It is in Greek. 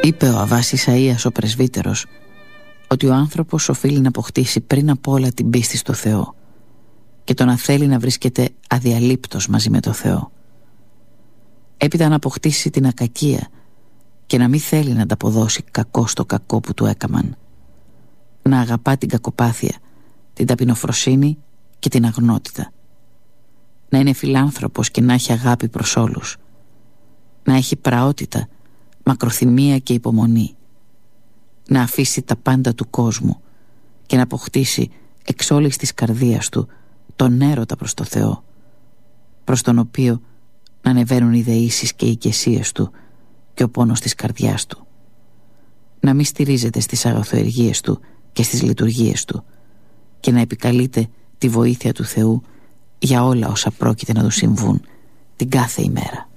Είπε ο Αββάς Ισαΐας ο πρεσβύτερος ότι ο άνθρωπος οφείλει να αποκτήσει πριν απ' όλα την πίστη στο Θεό και το να θέλει να βρίσκεται αδιαλείπτος μαζί με το Θεό. Έπειτα να αποκτήσει την ακακία και να μην θέλει να ανταποδώσει κακό στο κακό που του έκαμαν. Να αγαπά την κακοπάθεια, την ταπεινοφροσύνη και την αγνότητα. Να είναι φιλάνθρωπος και να έχει αγάπη προς όλους. Να έχει πραότητα, μακροθυμία και υπομονή. Να αφήσει τα πάντα του κόσμου και να αποκτήσει εξ όλης της καρδίας του τον έρωτα προς το Θεό, προς τον οποίο να ανεβαίνουν οι δεήσεις και οι οικεσίες του και ο πόνος της καρδιάς του. Να μην στηρίζεται στις αγαθοεργίες του και στις λειτουργίες του και να επικαλείται τη βοήθεια του Θεού για όλα όσα πρόκειται να του συμβούν την κάθε ημέρα.